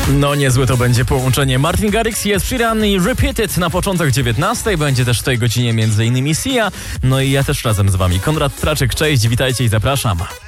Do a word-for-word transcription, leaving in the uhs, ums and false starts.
No niezłe to będzie połączenie. Martin Garrix, Ed Sheeran i Repeated na początek dziewiętnastej. Będzie też w tej godzinie między innymi Sia. No i ja też razem z wami. Konrad Traczyk, cześć, witajcie i zapraszam.